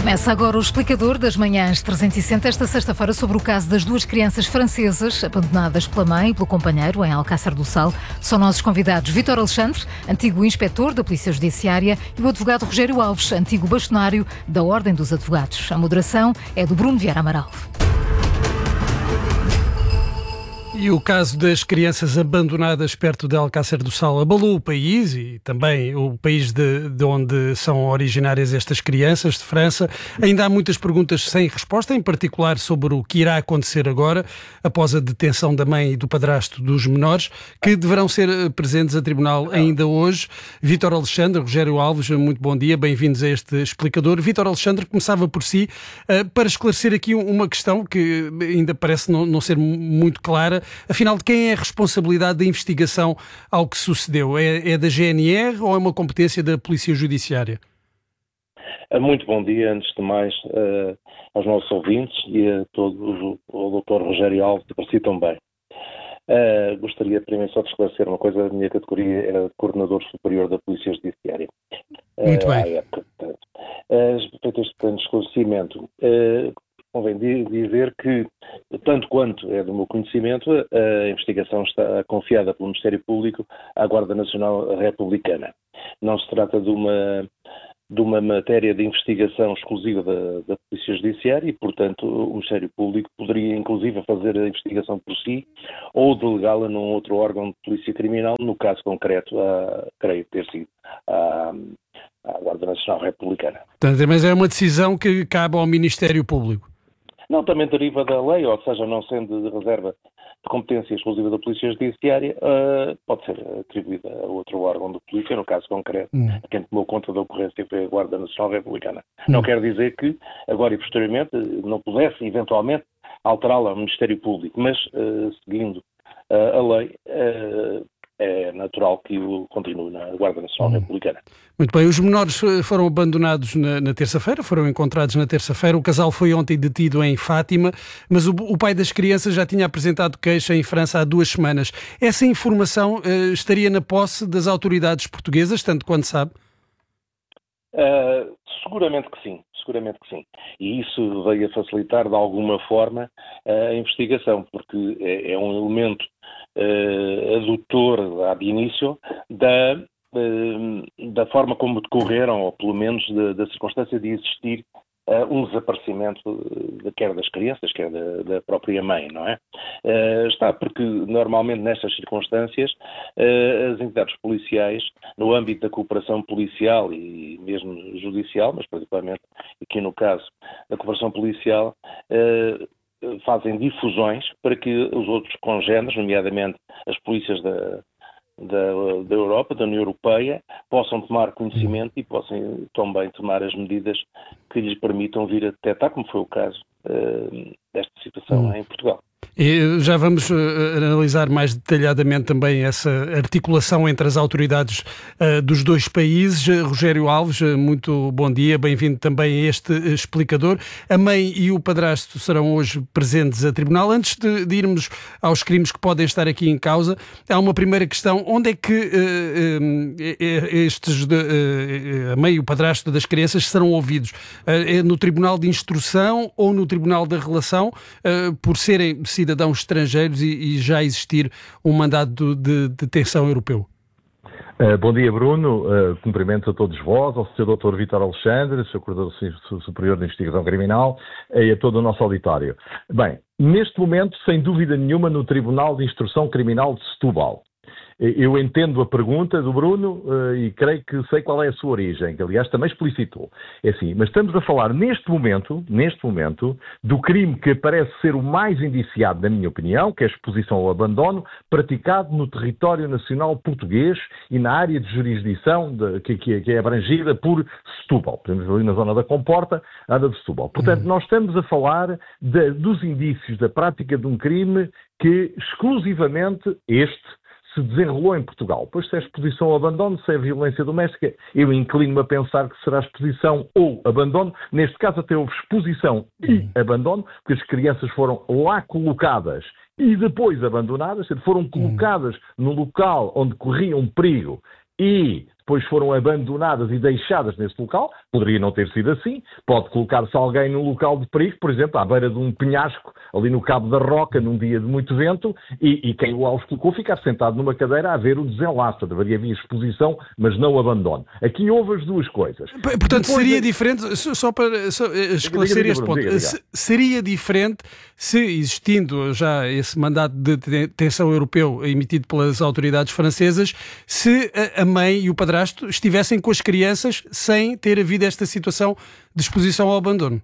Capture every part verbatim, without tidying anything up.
Começa agora o explicador das manhãs trezentos e sessenta, esta sexta-feira, sobre o caso das duas crianças francesas abandonadas pela mãe e pelo companheiro em Alcácer do Sal. São nossos convidados Vítor Alexandre, antigo inspetor da Polícia Judiciária, e o advogado Rogério Alves, antigo bastonário da Ordem dos Advogados. A moderação é do Bruno Vieira Amaral. E o caso das crianças abandonadas perto de Alcácer do Sal abalou o país e também o país de, de onde são originárias estas crianças, de França. Ainda há muitas perguntas sem resposta, em particular sobre o que irá acontecer agora, após a detenção da mãe e do padrasto dos menores, que deverão ser presentes a tribunal ainda hoje. Vítor Alexandre, Rogério Alves, muito bom dia, bem-vindos a este explicador. Vítor Alexandre, começava por si, para esclarecer aqui uma questão que ainda parece não, não ser muito clara. Afinal, de quem é a responsabilidade da investigação ao que sucedeu? É, é da G N R ou é uma competência da Polícia Judiciária? Muito bom dia, antes de mais, uh, aos nossos ouvintes e a todos, o doutor Rogério Alves, que por si também. Uh, gostaria primeiro só de esclarecer uma coisa: a minha categoria era Coordenador Superior da Polícia Judiciária. Muito uh, bem. À época, portanto. Uh, feito este pequeno esclarecimento, uh, convém dizer que, tanto quanto é do meu conhecimento, a investigação está confiada pelo Ministério Público à Guarda Nacional Republicana. Não se trata de uma, de uma matéria de investigação exclusiva da, da Polícia Judiciária e, portanto, o Ministério Público poderia, inclusive, fazer a investigação por si ou delegá-la num outro órgão de polícia criminal, no caso concreto, a, creio ter sido a, a Guarda Nacional Republicana. Portanto, mas é uma decisão que cabe ao Ministério Público? Não, também deriva da lei, ou seja, não sendo de reserva de competência exclusiva da Polícia Judiciária, uh, pode ser atribuída a outro órgão de polícia, no caso concreto, hum. quem tomou conta da ocorrência foi a Guarda Nacional Republicana. Hum. Não quer dizer que, agora e posteriormente, não pudesse, eventualmente, alterá-la ao Ministério Público, mas, uh, seguindo uh, a lei, uh, é natural que o continue na Guarda Nacional hum. Republicana. Muito bem, os menores foram abandonados na, na terça-feira, foram encontrados na terça-feira. O casal foi ontem detido em Fátima, mas o, o pai das crianças já tinha apresentado queixa em França há duas semanas. Essa informação uh, estaria na posse das autoridades portuguesas, tanto quanto sabe? Uh, seguramente que sim, seguramente que sim. E isso veio a facilitar de alguma forma a investigação, porque é, é um elemento uh, adutor, de início, da, uh, da forma como decorreram, ou pelo menos da, da circunstância de existir Uh, um desaparecimento uh, quer das crianças, quer da, da própria mãe, não é? Uh, está porque, normalmente, nestas circunstâncias, uh, as entidades policiais, no âmbito da cooperação policial e mesmo judicial, mas principalmente aqui no caso da cooperação policial, uh, fazem difusões para que os outros congêneres, nomeadamente as polícias da Da, da Europa, da União Europeia, possam tomar conhecimento e possam também tomar as medidas que lhes permitam vir a detectar, como foi o caso uh, desta situação hum. em Portugal. E já vamos uh, analisar mais detalhadamente também essa articulação entre as autoridades uh, dos dois países. Uh, Rogério Alves, uh, muito bom dia, bem-vindo também a este uh, explicador. A mãe e o padrasto serão hoje presentes a tribunal. Antes de, de irmos aos crimes que podem estar aqui em causa, há uma primeira questão. Onde é que uh, um, estes, de, uh, a mãe e o padrasto das crianças serão ouvidos? Uh, é no Tribunal de Instrução ou no Tribunal da Relação, uh, por serem cidadãos estrangeiros e, e já existir um mandado de detenção europeu? Uh, bom dia, Bruno. Uh, cumprimentos a todos vós, ao senhor doutor Vítor Alexandre, senhor Coordenador Superior de Investigação Criminal, e a todo o nosso auditório. Bem, neste momento, sem dúvida nenhuma, no Tribunal de Instrução Criminal de Setúbal. Eu entendo a pergunta do Bruno uh, e creio que sei qual é a sua origem, que aliás também explicitou. É assim, mas estamos a falar neste momento, neste momento, do crime que parece ser o mais indiciado, na minha opinião, que é a exposição ao abandono, praticado no território nacional português e na área de jurisdição de, que, que, que é abrangida por Setúbal. Temos ali na zona da Comporta, a área de Setúbal. Portanto, nós estamos a falar de, dos indícios da prática de um crime que exclusivamente este se desenrolou em Portugal. Pois se é exposição ao abandono, se é violência doméstica, eu inclino-me a pensar que será exposição ou abandono. Neste caso até houve exposição e abandono, porque as crianças foram lá colocadas e depois abandonadas, foram colocadas num local onde corriam perigo e depois foram abandonadas e deixadas nesse local. Poderia não ter sido assim. Pode colocar-se alguém num local de perigo, por exemplo, à beira de um penhasco, ali no Cabo da Roca, num dia de muito vento, e, e quem lá os colocou ficar sentado numa cadeira a ver o desenlace. Deveria haver exposição, mas não abandono. Aqui houve as duas coisas. Portanto, Depois seria de... diferente, só para só esclarecer diga, diga, este Bruno, ponto, diga, diga. Se, seria diferente se, existindo já esse mandato de detenção europeu emitido pelas autoridades francesas, se a mãe e o padrasto estivessem com as crianças sem ter havido esta situação de exposição ao abandono.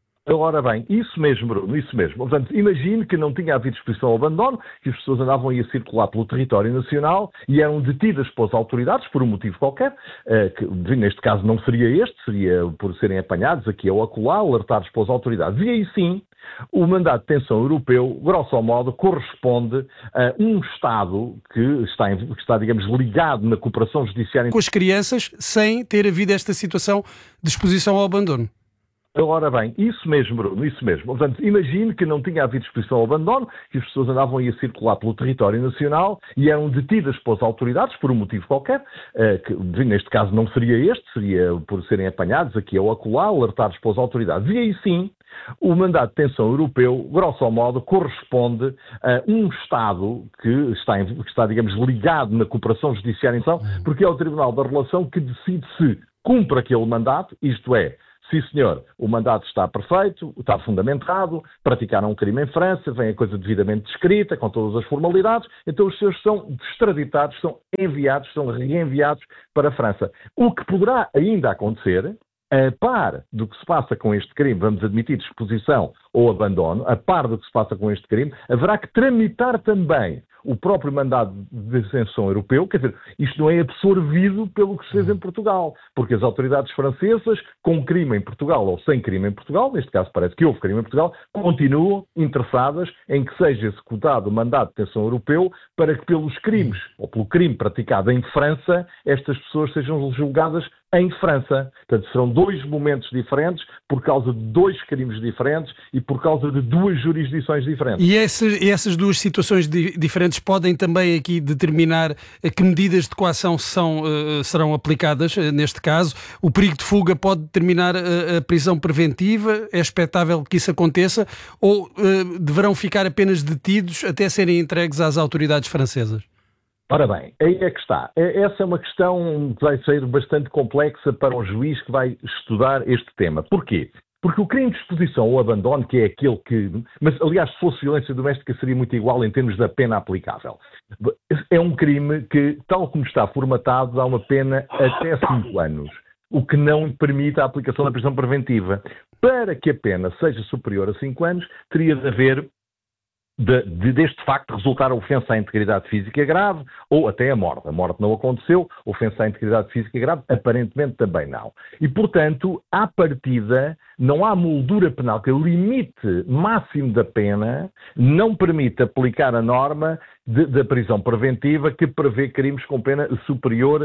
Ora bem, isso mesmo, Bruno, isso mesmo. Portanto, imagine que não tinha havido exposição ao abandono, que as pessoas andavam a circular pelo território nacional e eram detidas pelas autoridades por um motivo qualquer, que neste caso não seria este, seria por serem apanhados aqui ou acolá, alertados pelas autoridades. E aí sim, o mandato de detenção europeu, grosso modo, corresponde a um Estado que está, que está, digamos, ligado na cooperação judiciária com as crianças sem ter havido esta situação de exposição ao abandono. Ora bem, isso mesmo, Bruno, isso mesmo. Portanto, imagine que não tinha havido exposição ao abandono, que as pessoas andavam a circular pelo território nacional e eram detidas pelas autoridades por um motivo qualquer, que neste caso não seria este, seria por serem apanhados aqui ou acolá, alertados pelas autoridades. E aí sim, o mandato de detenção europeu, grosso modo, corresponde a um Estado que está, que está, digamos, ligado na cooperação judiciária, então, porque é o Tribunal da Relação que decide se cumpre aquele mandato, isto é, sim, senhor, o mandato está perfeito, está fundamentado, praticaram um crime em França, vem a coisa devidamente descrita, com todas as formalidades, então os senhores são extraditados, são enviados, são reenviados para a França. O que poderá ainda acontecer, a par do que se passa com este crime, vamos admitir exposição ou abandono, a par do que se passa com este crime, haverá que tramitar também o próprio mandato de detenção europeu, quer dizer, isto não é absorvido pelo que se fez em Portugal, porque as autoridades francesas, com crime em Portugal ou sem crime em Portugal, neste caso parece que houve crime em Portugal, continuam interessadas em que seja executado o mandato de detenção europeu para que pelos crimes, ou pelo crime praticado em França, estas pessoas sejam julgadas em França. Portanto, serão dois momentos diferentes por causa de dois crimes diferentes e por causa de duas jurisdições diferentes. E essas, essas duas situações di- diferentes podem também aqui determinar que medidas de coação são, uh, serão aplicadas uh, neste caso. O perigo de fuga pode determinar uh, a prisão preventiva, é expectável que isso aconteça, ou uh, deverão ficar apenas detidos até serem entregues às autoridades francesas? Ora bem, aí é que está. Essa é uma questão que vai ser bastante complexa para um juiz que vai estudar este tema. Porquê? Porque o crime de exposição ou abandono, que é aquele que... Mas, aliás, se fosse violência doméstica, seria muito igual em termos da pena aplicável. É um crime que, tal como está formatado, dá uma pena até cinco anos, o que não permite a aplicação da prisão preventiva. Para que a pena seja superior a cinco anos, teria de haver... De, de, deste facto resultar a ofensa à integridade física grave ou até a morte. A morte não aconteceu, ofensa à integridade física grave aparentemente também não. E, portanto, à partida, não há moldura penal que o limite máximo da pena não permite aplicar a norma da prisão preventiva que prevê crimes com pena superior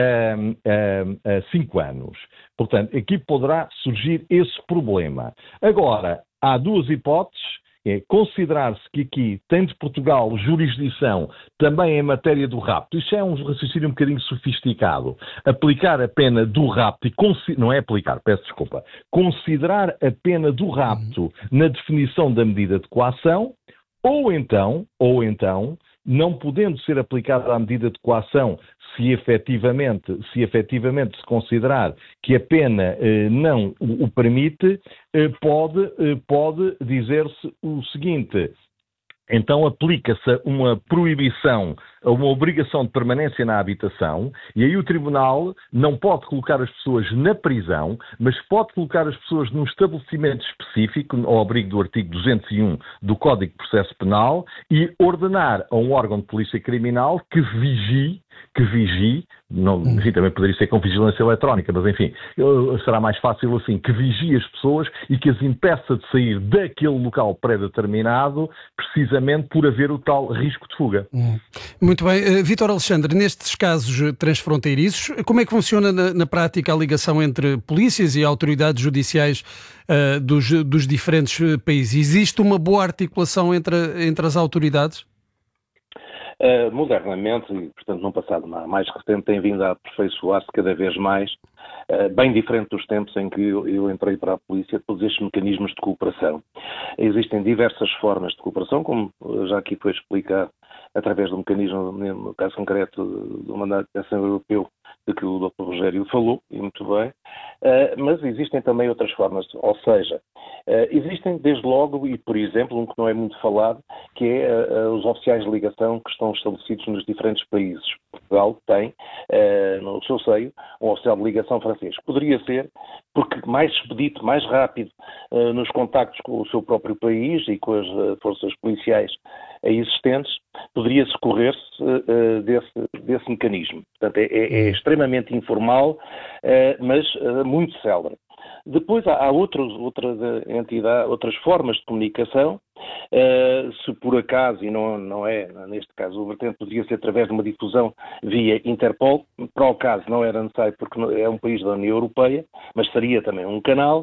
a, a, a cinco anos. Portanto, aqui poderá surgir esse problema. Agora, há duas hipóteses. É considerar-se que aqui tem de Portugal jurisdição também em matéria do rapto. Isto é um raciocínio um bocadinho sofisticado. Aplicar a pena do rapto, e não é aplicar, peço desculpa, considerar a pena do rapto na definição da medida de coação, ou então, ou então, não podendo ser aplicada a medida de coação se efetivamente se, efetivamente se considerar que a pena eh, não o, o permite, eh, pode, eh, pode dizer-se o seguinte: então aplica-se uma proibição, uma obrigação de permanência na habitação, e aí o Tribunal não pode colocar as pessoas na prisão, mas pode colocar as pessoas num estabelecimento específico, ao abrigo do artigo duzentos e um do Código de Processo Penal, e ordenar a um órgão de polícia criminal que vigie, que vigie, não, enfim, também poderia ser com vigilância eletrónica, mas enfim, será mais fácil assim, que vigie as pessoas e que as impeça de sair daquele local pré-determinado, precisamente por haver o tal risco de fuga. Hum. Muito bem. Uh, Vítor Alexandre, nestes casos transfronteiriços, como é que funciona na, na prática a ligação entre polícias e autoridades judiciais uh, dos, dos diferentes países? Existe uma boa articulação entre, entre as autoridades? uh, modernamente, e portanto num passado mais recente, tem vindo a aperfeiçoar-se cada vez mais, uh, bem diferente dos tempos em que eu, eu entrei para a polícia, todos estes mecanismos de cooperação. Existem diversas formas de cooperação, como já aqui foi explicado, através do mecanismo, no caso concreto do mandato de detenção europeu, de que o doutor Rogério falou, e muito bem, uh, mas existem também outras formas, ou seja, uh, existem desde logo, e por exemplo, um que não é muito falado, que é uh, os oficiais de ligação que estão estabelecidos nos diferentes países. Portugal tem, uh, no seu seio, um oficial de ligação francês. Poderia ser, porque mais expedito, mais rápido, uh, nos contactos com o seu próprio país e com as uh, forças policiais existentes, poderia socorrer-se uh, desse, desse mecanismo. Portanto, é, é, é extremamente informal, uh, mas uh, muito célere. Depois há, há outros, outras entidades, outras formas de comunicação, uh, se por acaso, e não, não é, neste caso, o vertente poderia ser através de uma difusão via Interpol, para o caso não era necessário porque é um país da União Europeia, mas seria também um canal.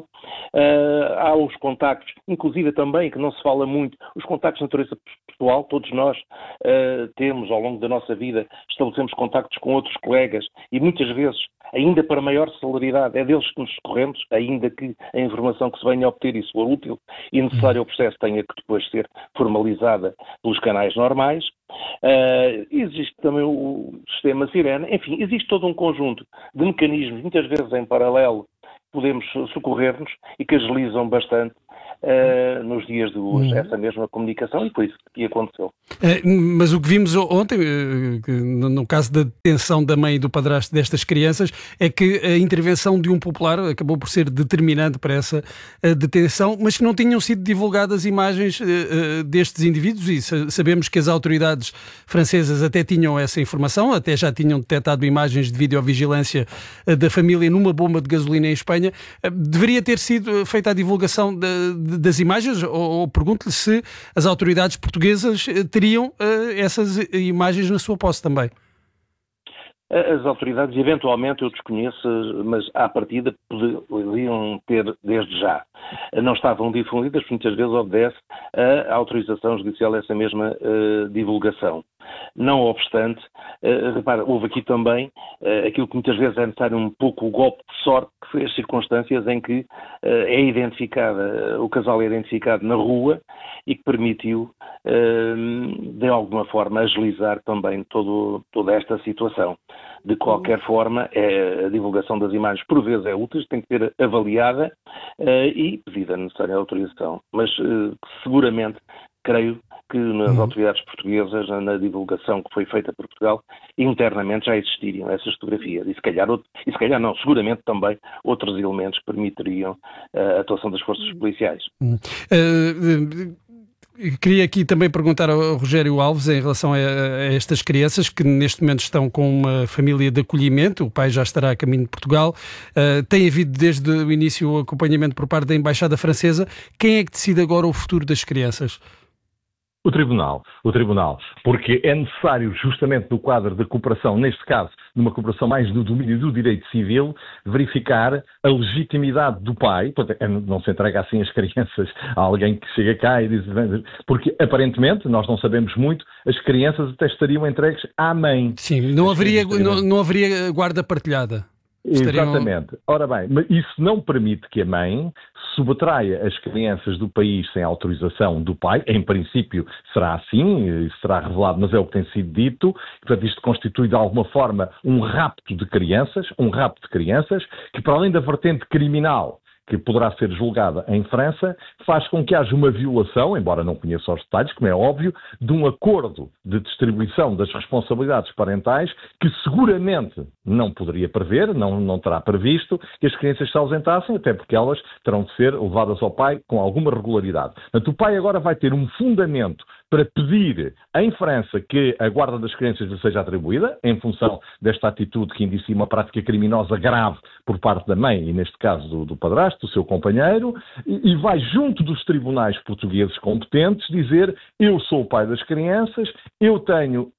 Uh, há os contactos, inclusive também, que não se fala muito, os contactos de natureza pessoal, todos nós uh, temos ao longo da nossa vida, estabelecemos contactos com outros colegas e muitas vezes, ainda para maior celeridade, é deles que nos socorremos, ainda que a informação que se venha a obter, isso for útil e necessário ao processo, tenha que depois ser formalizada pelos canais normais. Uh, existe também o sistema Sirene, enfim, existe todo um conjunto de mecanismos, muitas vezes em paralelo, podemos socorrer-nos e que agilizam bastante uh, nos dias de hoje uhum. essa mesma comunicação, e foi isso que aconteceu. É, mas o que vimos ontem, que no caso da detenção da mãe e do padrasto destas crianças, é que a intervenção de um popular acabou por ser determinante para essa detenção, mas que não tinham sido divulgadas imagens uh, destes indivíduos, e sabemos que as autoridades francesas até tinham essa informação, até já tinham detectado imagens de videovigilância uh, da família numa bomba de gasolina em Espanha. Uh, deveria ter sido feita a divulgação de, de, das imagens, ou, ou pergunto-lhe se as autoridades portuguesas uh, teriam uh, essas imagens na sua posse também. As autoridades, eventualmente, eu desconheço, mas à partida poderiam ter desde já. Não estavam difundidas, muitas vezes obedece a autorização judicial a essa mesma uh, divulgação. Não obstante, uh, repara, houve aqui também uh, aquilo que muitas vezes é necessário um pouco o golpe de sorte, que foi as circunstâncias em que uh, é identificada, uh, o casal é identificado na rua e que permitiu, uh, de alguma forma, agilizar também todo, toda esta situação. De qualquer forma, é, a divulgação das imagens, por vezes, é útil, tem que ser avaliada uh, e pedida a necessária autorização. Mas, uh, seguramente, creio que nas uhum. autoridades portuguesas, na divulgação que foi feita por Portugal, internamente já existiriam essas fotografias. E se calhar, outro, e se calhar não, seguramente também outros elementos que permitiriam uh, a atuação das forças policiais. Uhum. Uh, uh... Queria aqui também perguntar ao Rogério Alves em relação a, a estas crianças que neste momento estão com uma família de acolhimento, o pai já estará a caminho de Portugal, uh, tem havido desde o início o acompanhamento por parte da Embaixada Francesa. Quem é que decide agora o futuro das crianças? O Tribunal, o Tribunal, porque é necessário, justamente no quadro da cooperação, neste caso, numa cooperação mais do domínio do direito civil, verificar a legitimidade do pai, não se entrega assim as crianças a alguém que chega cá e diz, porque aparentemente, nós não sabemos muito, as crianças até estariam entregues à mãe. Sim, não haveria, não, não haveria guarda partilhada. Estariam... Exatamente. Ora bem, mas isso não permite que a mãe subtraia as crianças do país sem autorização do pai. Em princípio será assim, será revelado, mas é o que tem sido dito. Portanto, isto constitui de alguma forma um rapto de crianças, um rapto de crianças, que para além da vertente criminal, que poderá ser julgada em França, faz com que haja uma violação, embora não conheça os detalhes, como é óbvio, de um acordo de distribuição das responsabilidades parentais que seguramente não poderia prever, não, não terá previsto que as crianças se ausentassem, até porque elas terão de ser levadas ao pai com alguma regularidade. Portanto, o pai agora vai ter um fundamento para pedir em França que a guarda das crianças lhe seja atribuída, em função desta atitude que indicia uma prática criminosa grave por parte da mãe, e neste caso do, do padrasto, do seu companheiro, e, e vai junto dos tribunais portugueses competentes dizer: eu sou o pai das crianças, eu tenho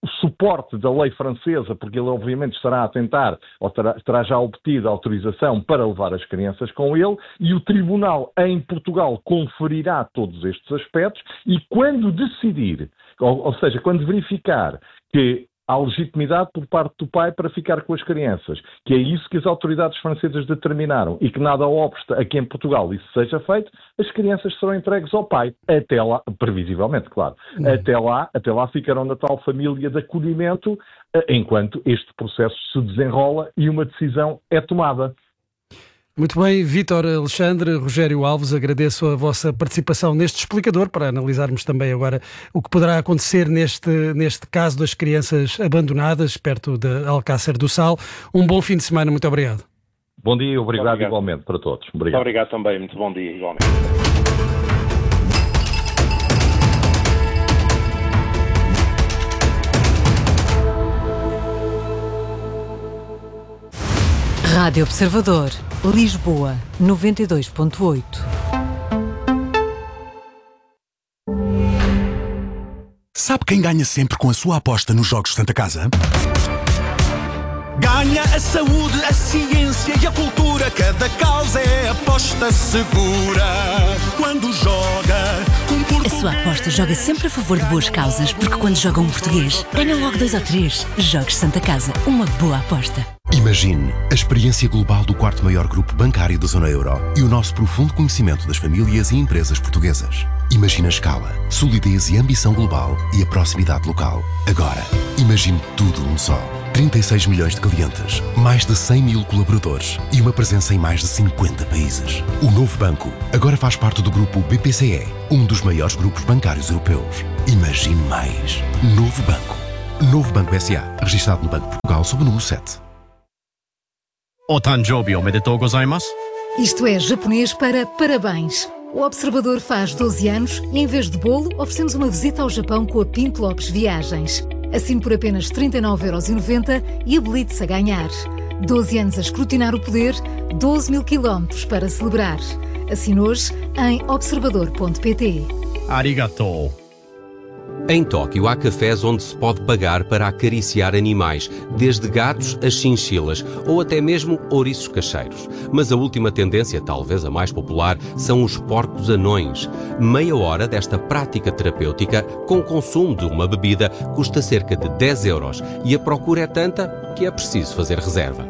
o suporte da lei francesa, porque ele obviamente estará a tentar, ou terá, terá já obtido a autorização para levar as crianças com ele, e o Tribunal em Portugal conferirá todos estes aspectos, e quando decidir, ou, ou seja, quando verificar que há legitimidade por parte do pai para ficar com as crianças, que é isso que as autoridades francesas determinaram e que nada obsta a que em Portugal isso seja feito, as crianças serão entregues ao pai. Até lá, previsivelmente, claro. Uhum. Até lá, até lá ficarão na tal família de acolhimento, enquanto este processo se desenrola e uma decisão é tomada. Muito bem, Vítor Alexandre, Rogério Alves, agradeço a vossa participação neste explicador para analisarmos também agora o que poderá acontecer neste, neste caso das crianças abandonadas perto de Alcácer do Sal. Um bom fim de semana, muito obrigado. Bom dia e obrigado, obrigado igualmente para todos. Obrigado. Muito obrigado também, muito bom dia igualmente. Rádio Observador, Lisboa, noventa e dois ponto oito. Sabe quem ganha sempre com a sua aposta nos Jogos Santa Casa? Ganha a saúde, a ciência e a cultura. Cada causa é aposta segura. Quando joga um português... A sua aposta joga sempre a favor de boas causas, porque quando joga um português, ganha logo dois ou três. Jogos Santa Casa, uma boa aposta. Imagine a experiência global do quarto maior grupo bancário da zona euro e o nosso profundo conhecimento das famílias e empresas portuguesas. Imagine a escala, solidez e ambição global e a proximidade local. Agora, imagine tudo num só. trinta e seis milhões de clientes, mais de cem mil colaboradores e uma presença em mais de cinquenta países. O novo banco agora faz parte do grupo B P C E, um dos maiores grupos bancários europeus. Imagine mais. Novo Banco. Novo Banco S A, registado no Banco de Portugal sob o número sete. Otanjobi omedetou gozaimasu? Isto é japonês para parabéns. O Observador faz doze anos e, em vez de bolo, oferecemos uma visita ao Japão com a Pinto Lopes Viagens. Assine por apenas trinta e nove euros e noventa e habilite-se a ganhar. doze anos a escrutinar o poder, doze mil quilómetros para celebrar. Assine hoje em observador ponto pt. Arigatou. Em Tóquio há cafés onde se pode pagar para acariciar animais, desde gatos a chinchilas ou até mesmo ouriços cacheiros. Mas a última tendência, talvez a mais popular, são os porcos anões. Meia hora desta prática terapêutica, com o consumo de uma bebida, custa cerca de dez euros e a procura é tanta que é preciso fazer reserva.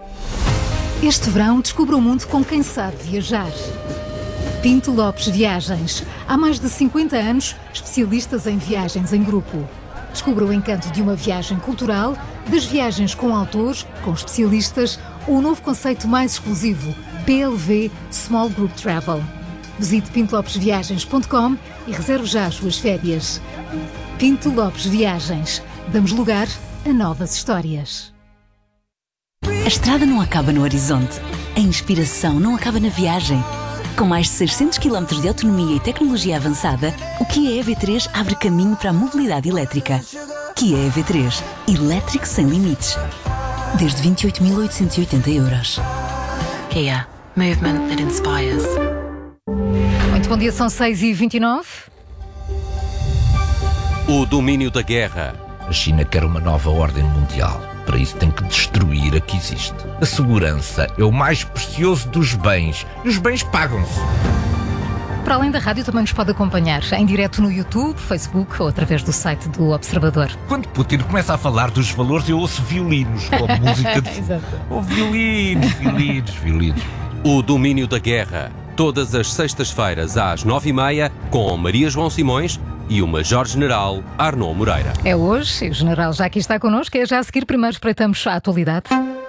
Este verão descubra o mundo com quem sabe viajar. Pinto Lopes Viagens. Há mais de cinquenta anos, especialistas em viagens em grupo. Descubra o encanto de uma viagem cultural, das viagens com autores, com especialistas, ou o novo conceito mais exclusivo, P L V Small Group Travel. Visite pinto lopes viagens ponto com e reserve já as suas férias. Pinto Lopes Viagens. Damos lugar a novas histórias. A estrada não acaba no horizonte. A inspiração não acaba na viagem. Com mais de seiscentos quilómetros de autonomia e tecnologia avançada, o Kia E V três abre caminho para a mobilidade elétrica. Kia E V três. Elétrico sem limites. Desde vinte e oito mil oitocentos e oitenta euros. Kia. Movement that inspires. Muito bom dia, são seis e vinte e nove. O domínio da guerra. A China quer uma nova ordem mundial. Para isso tem que destruir a que existe. A segurança é o mais precioso dos bens. E os bens pagam-se. Para além da rádio, também nos pode acompanhar em direto no YouTube, Facebook ou através do site do Observador. Quando Putin começa a falar dos valores, eu ouço violinos, como música de... Oh, violinos, violinos, violinos. O domínio da guerra. Todas as sextas-feiras às nove e meia, com Maria João Simões e o Major-General Arnaud Moreira. É hoje, e o General já aqui está connosco. É já a seguir, primeiro espreitamos a atualidade.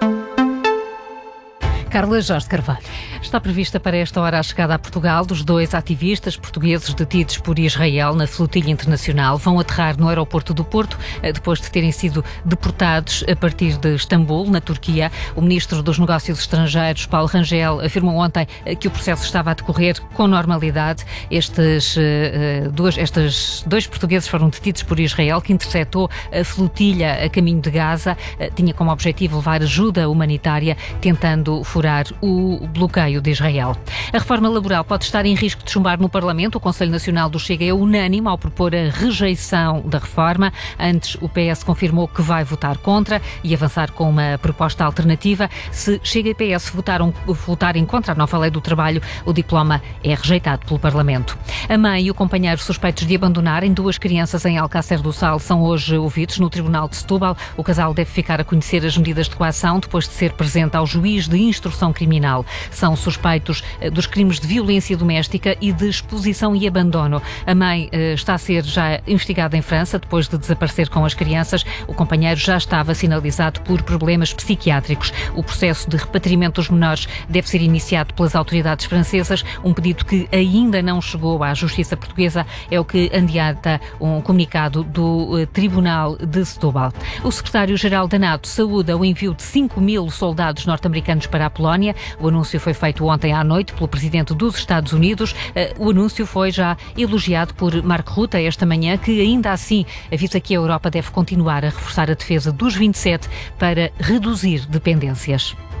Carla Jorge Carvalho. Está prevista para esta hora a chegada a Portugal dos dois ativistas portugueses detidos por Israel na flotilha internacional. Vão aterrar no aeroporto do Porto, depois de terem sido deportados a partir de Istambul, na Turquia. O ministro dos Negócios Estrangeiros, Paulo Rangel, afirmou ontem que o processo estava a decorrer com normalidade. Estes, dois, estes dois portugueses foram detidos por Israel, que interceptou a flotilha a caminho de Gaza. Tinha como objetivo levar ajuda humanitária, tentando furar o bloqueio bloqueio de Israel. A reforma laboral pode estar em risco de chumbar no Parlamento. O Conselho Nacional do Chega é unânime ao propor a rejeição da reforma. Antes, o P S confirmou que vai votar contra e avançar com uma proposta alternativa. Se Chega e P S votaram, votarem contra a nova lei do trabalho, o diploma é rejeitado pelo Parlamento. A mãe e o companheiro suspeitos de abandonarem duas crianças em Alcácer do Sal são hoje ouvidos no Tribunal de Setúbal. O casal deve ficar a conhecer as medidas de coação depois de ser presente ao juiz de instrução criminal. São suspeitos dos crimes de violência doméstica e de exposição e abandono. A mãe eh, está a ser já investigada em França depois de desaparecer com as crianças. O companheiro já estava sinalizado por problemas psiquiátricos. O processo de repatriamento dos menores deve ser iniciado pelas autoridades francesas, um pedido que ainda não chegou à Justiça Portuguesa, é o que adianta um comunicado do eh, Tribunal de Setúbal. O secretário-geral da NATO saúda o envio de cinco mil soldados norte-americanos para a Polónia. O anúncio foi feito ontem à noite pelo presidente dos Estados Unidos. Eh, o anúncio foi já elogiado por Mark Rutte esta manhã, que ainda assim avisa que a Europa deve continuar a reforçar a defesa dos vinte e sete para reduzir dependências.